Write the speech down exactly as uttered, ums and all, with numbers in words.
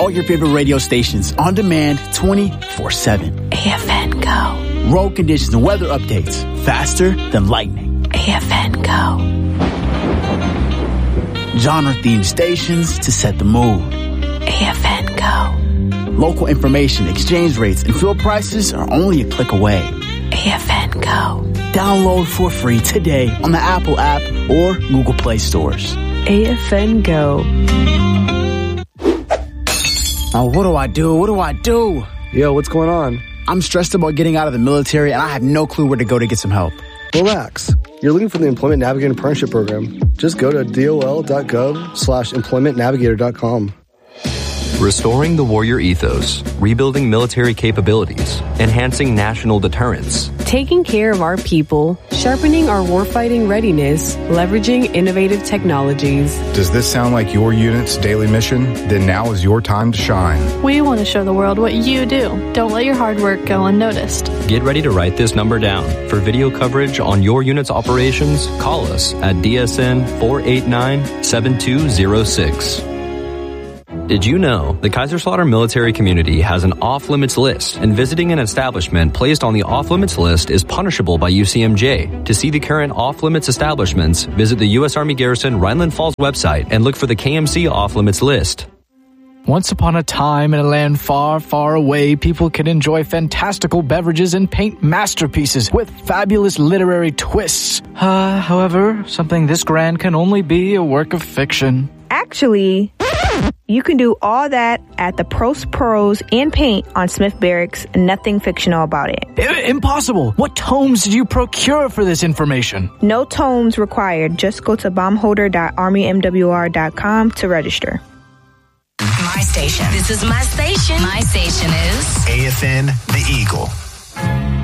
all your favorite radio stations on demand twenty-four seven. A F N Go. Road conditions and weather updates faster than lightning. A F N Go. Genre-themed stations to set the mood. A F N Go. Local information, exchange rates, and fuel prices are only a click away. A F N Go. Download for free today on the Apple app or Google Play stores. A F N Go. Oh, what do I do? What do I do? Yo, what's going on? I'm stressed about getting out of the military, and I have no clue where to go to get some help. Relax. You're looking for the Employment Navigator Apprenticeship Program. Just go to dol.gov slash employment navigator dot com. Restoring the warrior ethos, rebuilding military capabilities, enhancing national deterrence. Taking care of our people, sharpening our warfighting readiness, leveraging innovative technologies. Does this sound like your unit's daily mission? Then now is your time to shine. We want to show the world what you do. Don't let your hard work go unnoticed. Get ready to write this number down. For video coverage on your unit's operations, call us at D S N four eight nine, seven two zero six. Did you know the Kaiserslautern military community has an off-limits list, and visiting an establishment placed on the off-limits list is punishable by U C M J? To see the current off-limits establishments, visit the U S Army Garrison Rhineland Falls website and look for the K M C off-limits list. Once upon a time in a land far, far away, people could enjoy fantastical beverages and paint masterpieces with fabulous literary twists. Uh, however, something this grand can only be a work of fiction. Actually, you can do all that at the Prost Pros and Paint on Smith Barracks. Nothing fictional about it. I- impossible. What tomes did you procure for this information? No tomes required. Just go to bombholder dot army m w r dot com to register. My station. This is my station. My station is A F N The Eagle.